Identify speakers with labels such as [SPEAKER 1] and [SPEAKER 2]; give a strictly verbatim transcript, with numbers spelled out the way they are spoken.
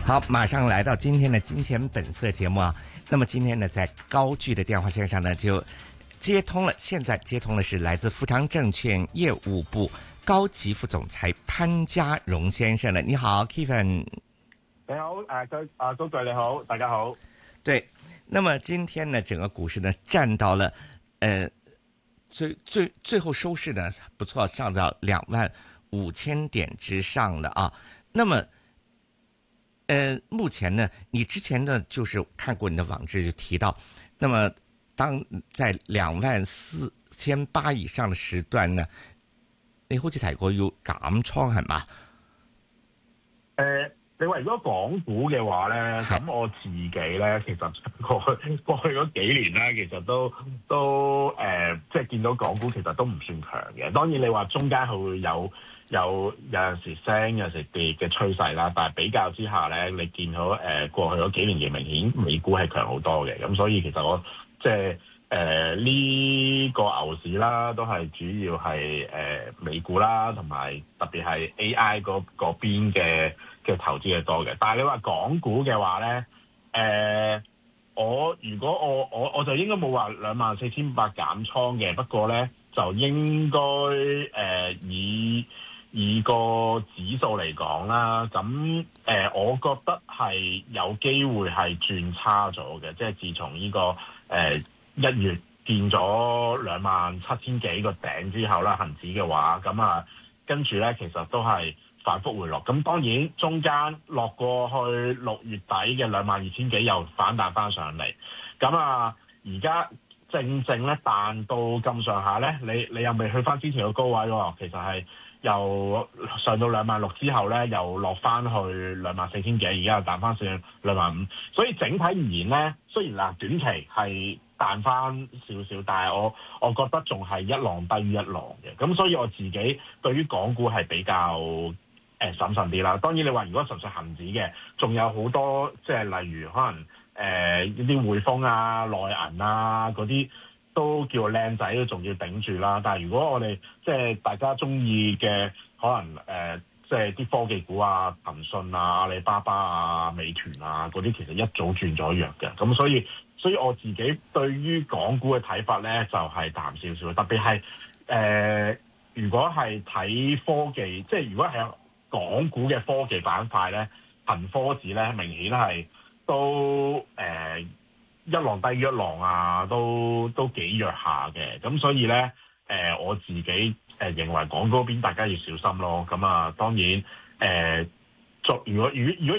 [SPEAKER 1] 好，马上来到今天的金钱本色节目啊。那么今天呢，在高聚的电话线上呢，就接通了。现在接通的是来自富昌证券业务部高级副总裁潘家荣先生了。你好 ，Kevin。
[SPEAKER 2] 你好，誒高啊高聚你好，大家好。
[SPEAKER 1] 对，那么今天呢，整个股市呢站到了呃最最最后收市呢不错，上到两万五千点之上了啊。那么呃，目前呢，你之前呢就是看过你的網誌就提到，那麼當在兩萬四千八以上的時段呢，你好似提過要減倉係嘛？
[SPEAKER 2] 誒、呃，你話如果港股嘅話咧，咁我自己咧，其實過去過去嗰幾年咧，其實都都誒、呃，即係見到港股其實都唔算強嘅。當然你話中間係會有。有有陣時升，有陣時跌嘅趨勢啦，但係比較之下咧，你見到誒、呃、過去嗰幾年嘅明顯美股係強好多嘅，咁所以其實我即係誒呢個牛市啦，都係主要係誒、呃、美股啦，同埋特別係 A I 嗰嗰邊嘅嘅投資係多嘅。但係你話港股嘅話咧，誒、呃、我如果我我我就應該冇話兩萬四千八減倉嘅，不過咧就應該誒、呃、以以個指數嚟講啦，咁誒、呃，我覺得係有機會係轉差咗嘅，即係自從呢、這個誒一、呃、月見咗兩萬七千幾個頂之後啦，恆指嘅話，咁啊，跟住咧其實都係反覆回落。咁當然中間落過去六月底嘅兩萬二千幾，又反彈翻上嚟。咁啊，而家正正咧彈到咁上下咧，你你又未去翻之前嘅高位喎，其實係。又上到兩萬六之後咧，又落翻去兩萬四千幾，而家又彈翻上兩萬五。所以整體而言咧，雖然嗱短期係彈翻少少，但係我我覺得仲係一浪低於一浪嘅。咁所以我自己對於港股係比較誒、呃、審慎啲啦。當然你話如果純粹恆指嘅，仲有好多即係例如可能誒一啲匯豐啊、內銀啊嗰啲。都叫靚仔，都仲要頂住啦。但係如果我哋即係大家中意嘅，可能誒、呃，即係啲科技股啊、騰訊啊、阿里巴巴啊、美團啊嗰啲，其實一早轉咗弱嘅。咁所以，所以我自己對於港股嘅睇法咧，就係、是、淡少少。特別係誒、呃，如果係睇科技，即係如果係港股嘅科技板塊咧，恒科指咧，明顯係都誒。呃一浪低於一浪啊，都都幾弱下嘅，咁所以咧，誒、呃、我自己誒、呃、認為港股嗰邊大家要小心咯。咁啊，當然誒，作、呃、如果如果如果。